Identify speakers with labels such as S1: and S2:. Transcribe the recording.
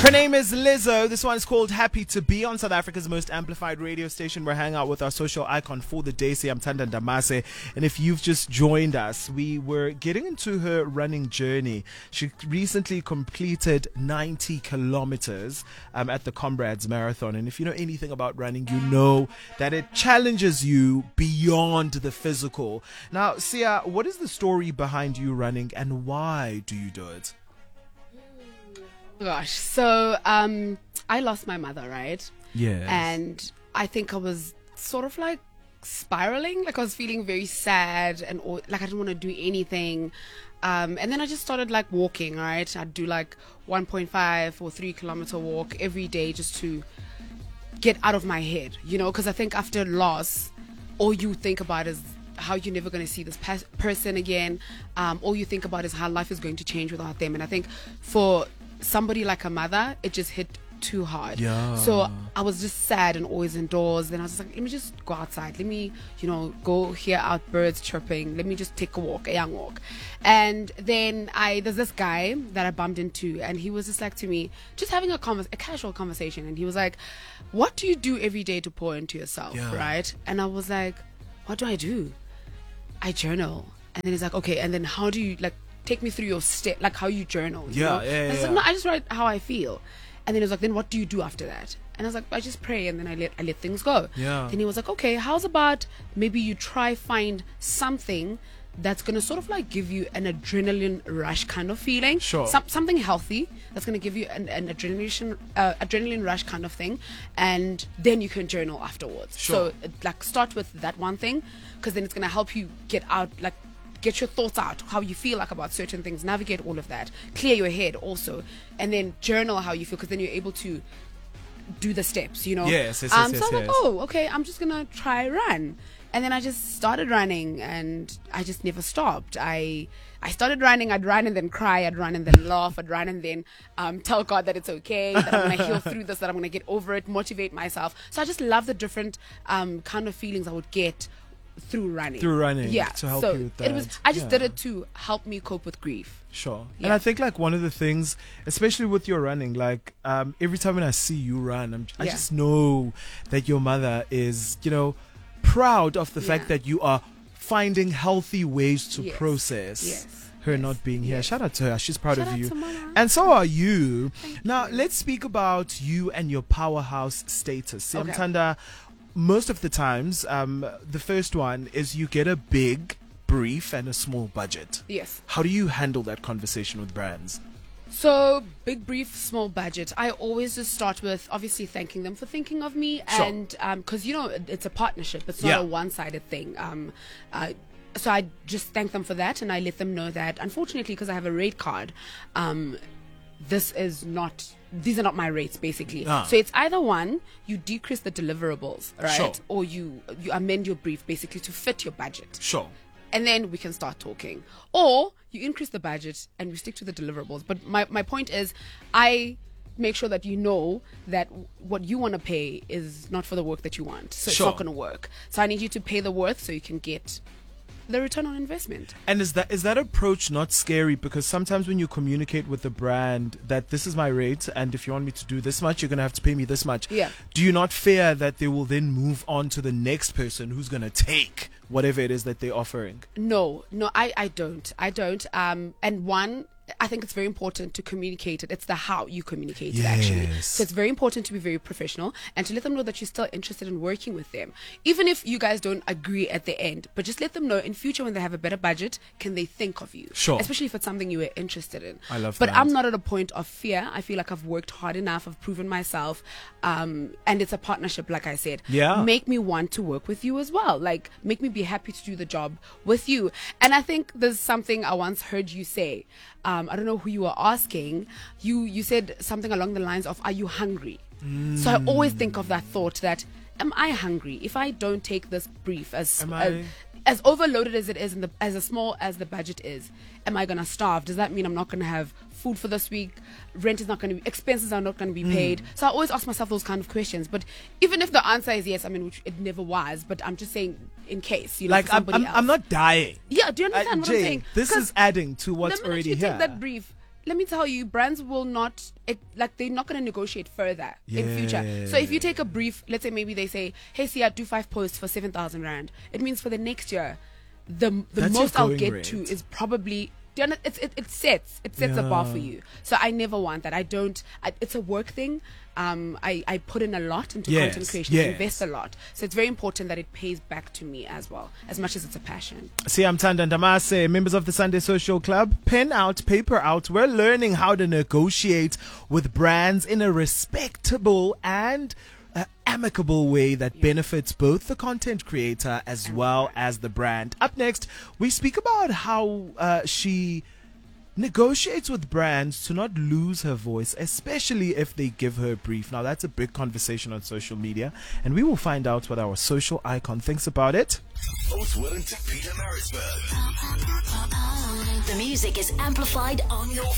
S1: Her name is Lizzo. This one is called Happy to Be on South Africa's most amplified radio station. We're hanging out with our social icon for the day, Siyamthanda Ndamase. And if you've just joined us, we were getting into her running journey. She recently completed 90 kilometers at the Comrades Marathon. And if you know anything about running, you know that it challenges you beyond the physical. Now, Sia, what is the story behind you running and why do you do it?
S2: Gosh, so I lost my mother, right?
S1: Yes.
S2: And I think I was sort of like spiraling, like I was feeling very sad and like I didn't want to do anything. And then I just started like walking, right? I'd do like 1.5 or 3 kilometer walk every day just to get out of my head, you know, because I think after loss, all you think about is how you're never going to see this person again. All you think about is how life is going to change without them. And I think for somebody like a mother, it just hit too hard.
S1: Yeah.
S2: So I was just sad and always indoors. Then I was just like, let me just go outside. Let me, go hear out birds chirping. Let me just take a walk, a young walk. And then there's this guy that I bumped into, and he was just like to me, just having a casual conversation. And he was like, what do you do every day to pour into yourself, right? And I was like, what do I do? I journal. And then he's like, okay, and then how do you take me through your step, like how you journal. You know?
S1: Yeah.
S2: I was like, no, I just write how I feel. And then he was like, then what do you do after that? And I was like, I just pray and then I let things go.
S1: Yeah.
S2: Then he was like, okay, how's about maybe you try find something that's going to sort of like give you an adrenaline rush kind of feeling.
S1: Sure.
S2: Something healthy that's going to give you an adrenaline rush kind of thing. And then you can journal afterwards.
S1: Sure.
S2: So start with that one thing, because then it's going to help you get your thoughts out, how you feel like about certain things, navigate all of that, clear your head also, and then journal how you feel, because then you're able to do the steps, you know.
S1: Yes.
S2: So I was like, oh, okay, I'm just gonna try run, and then I just started running, and I just never stopped. I started running, I'd run and then cry, I'd run and then laugh, I'd run and then tell God that it's okay, that I'm gonna heal through this, that I'm gonna get over it, motivate myself. So I just love the different kind of feelings I would get through running. Yeah.
S1: To help you with that.
S2: I just did it to help me cope with grief.
S1: Sure.
S2: Yeah.
S1: And I think one of the things, especially with your running, every time when I see you run, I just know that your mother is, proud of the fact that you are finding healthy ways to process her not being here. Shout out to her. She's proud of you.
S2: Shout out to Mama.
S1: And so are you.
S2: Thank
S1: Now,
S2: you.
S1: let's speak about you and your powerhouse status. Siyamthanda, most of the times, the first one is you get a big brief and a small budget.
S2: Yes.
S1: How do you handle that conversation with brands?
S2: So, big brief, small budget. I always just start with obviously thanking them for thinking of me.
S1: Sure.
S2: And because, it's a partnership. It's not a one-sided thing. So I just thank them for that, and I let them know that, unfortunately, because I have a rate card, these are not my rates, basically. So it's either one, you decrease the deliverables, right?
S1: Sure.
S2: Or you amend your brief basically to fit your budget.
S1: Sure.
S2: And then we can start talking. Or you increase the budget and we stick to the deliverables. But my point is, I make sure that you know that what you want to pay is not for the work that you want. So it's not going to work. So I need you to pay the worth so you can get the return on investment.
S1: And is that approach not scary? Because sometimes when you communicate with the brand that this is my rate, and if you want me to do this much, you're going to have to pay me this much.
S2: Yeah.
S1: Do you not fear that they will then move on to the next person who's going to take whatever it is that they're offering?
S2: No, I don't. And one, I think it's very important to communicate it. It's the how you communicate it, actually. So it's very important to be very professional and to let them know that you're still interested in working with them. Even if you guys don't agree at the end, but just let them know in future when they have a better budget, can they think of you?
S1: Sure.
S2: Especially if it's something you were interested in.
S1: I love
S2: but
S1: that.
S2: I'm not at a point of fear. I feel like I've worked hard enough. I've proven myself. And it's a partnership, like I said.
S1: Yeah.
S2: Make me want to work with you as well. Make me be happy to do the job with you. And I think there's something I once heard you say. I don't know who you were asking. You said something along the lines of, are you hungry? So I always think of that thought that, am I hungry? If I don't take this brief as overloaded as it is and as small as the budget is, am I going to starve? Does that mean I'm not going to have food for this week? Rent is not going to be, expenses are not going to be paid. So I always ask myself those kind of questions. But even if the answer is yes, which it never was, but I'm just saying in case, for somebody else.
S1: I'm not dying.
S2: Yeah, do you understand what I'm saying?
S1: This is adding to what's
S2: the minute
S1: already
S2: you
S1: here.
S2: take that brief, let me tell you, brands will not, they're not going to negotiate further in future. So if you take a brief, let's say maybe they say, hey, Sia, do 5 posts for 7,000 Rand. It means for the next year, the most I'll get to is probably, it sets a bar for you. So I never want that. It's a work thing. I put in a lot into content creation, invest a lot. So it's very important that it pays back to me as well, as much as it's a passion.
S1: See, I'm Tanda Ndamase, members of the Sunday Social Club. Pen out, paper out. We're learning how to negotiate with brands in a respectable and amicable way that benefits both the content creator as well as the brand. Up next, we speak about how she negotiates with brands to not lose her voice, especially if they give her a brief. Now, that's a big conversation on social media, and we will find out what our social icon thinks about it.
S3: Oath Wellington, Peter Maritzburg. The music is amplified on your